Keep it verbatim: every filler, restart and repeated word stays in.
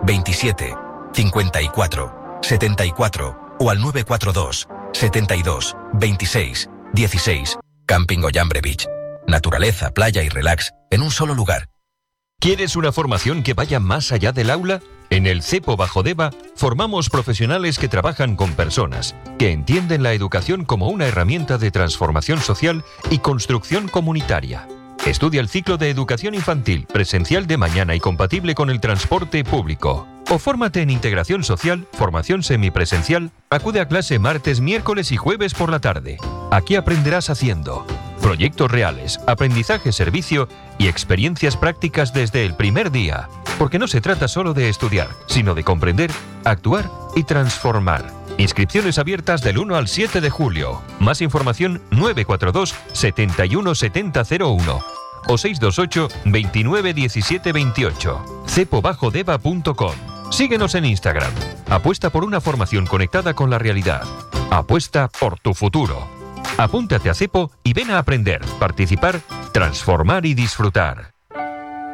veintisiete, cincuenta y cuatro, setenta y cuatro o al nueve cuatro dos, setenta y dos, veintiséis, dieciséis. Camping Ollambre Beach. Naturaleza, playa y relax en un solo lugar. ¿Quieres una formación que vaya más allá del aula? En el CEPO Bajo Deva formamos profesionales que trabajan con personas, que entienden la educación como una herramienta de transformación social y construcción comunitaria. Estudia el ciclo de educación infantil, presencial de mañana y compatible con el transporte público. O fórmate en integración social, formación semipresencial. Acude a clase martes, miércoles y jueves por la tarde. Aquí aprenderás haciendo proyectos reales, aprendizaje servicio y experiencias prácticas desde el primer día. Porque no se trata solo de estudiar, sino de comprender, actuar y transformar. Inscripciones abiertas del uno al siete de julio. Más información nueve cuatro dos, setenta y uno, setenta cero uno o seis dos ocho, veintinueve, diecisiete, veintiocho. cepo bajo deva punto com. Síguenos en Instagram. Apuesta por una formación conectada con la realidad. Apuesta por tu futuro. Apúntate a CEPO y ven a aprender, participar, transformar y disfrutar.